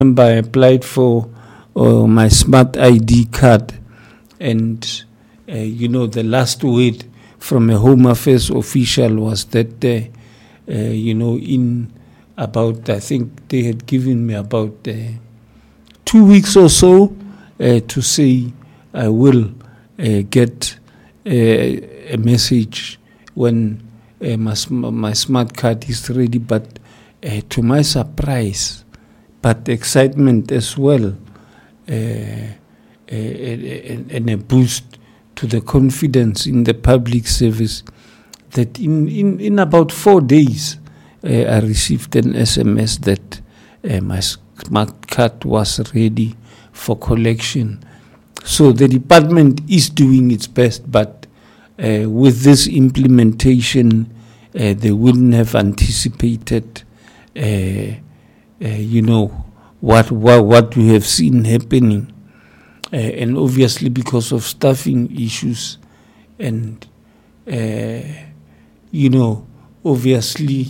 I applied for my smart ID card, and the last word from a Home Affairs official was that in about, I think they had given me about 2 weeks or so to say I will get a message when my smart card is ready. But to my surprise, but excitement as well, and a boost to the confidence in the public service, that in about 4 days, I received an SMS that my smart card was ready for collection. So the department is doing its best, but with this implementation, they wouldn't have anticipated, what we have seen happening. And obviously because of staffing issues and, obviously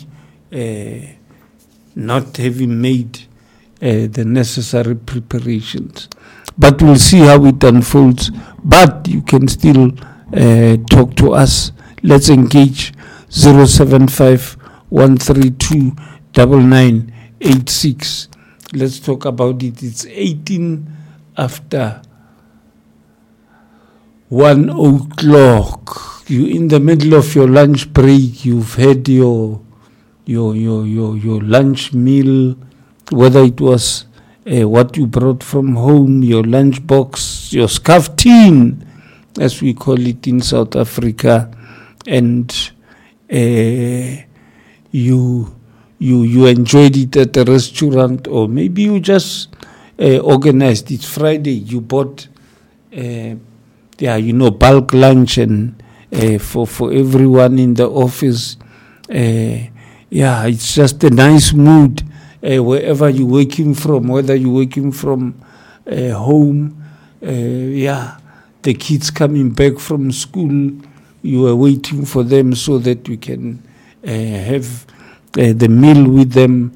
not having made the necessary preparations. But we'll see how it unfolds. But you can still talk to us. Let's engage 075 132 9986. Let's talk about it. It's 18 after 1 o'clock. You're in the middle of your lunch break. You've had your lunch meal, whether it was what you brought from home, your lunch box, your skaftin, as we call it in South Africa, and you enjoyed it at a restaurant, or maybe you just organized. It's Friday. You bought, bulk lunch and for everyone in the office. It's just a nice mood wherever you're working from, whether you're working from home. The kids coming back from school, you are waiting for them so that you can have the meal with them.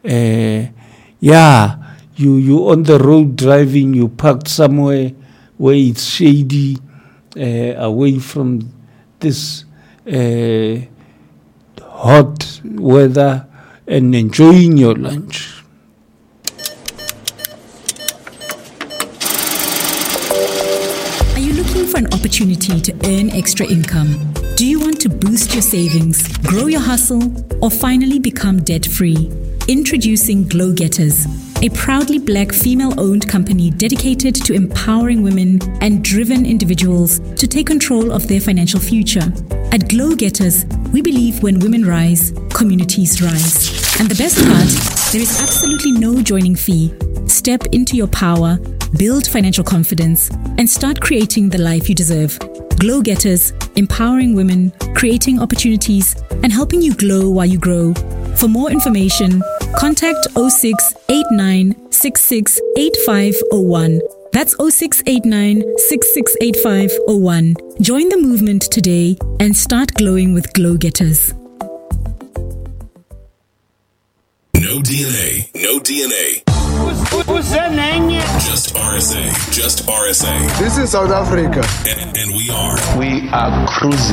You on the road driving, you parked somewhere where it's shady, away from this hot weather, and enjoying your lunch. Are you looking for an opportunity to earn extra income? Do you want to boost your savings, grow your hustle, or finally become debt-free? Introducing Glow Getters, a proudly Black female-owned company dedicated to empowering women and driven individuals to take control of their financial future. At Glow Getters, we believe when women rise, communities rise. And the best part, there is absolutely no joining fee. Step into your power, build financial confidence, and start creating the life you deserve. Glow Getters, empowering women, creating opportunities, and helping you glow while you grow. For more information, contact 0689 668501. That's 0689 668501. Join the movement today and start glowing with Glow Getters. No DNA. No DNA. Who's that name? Just RSA. Just RSA. This is South Africa. And we are. We are cruising.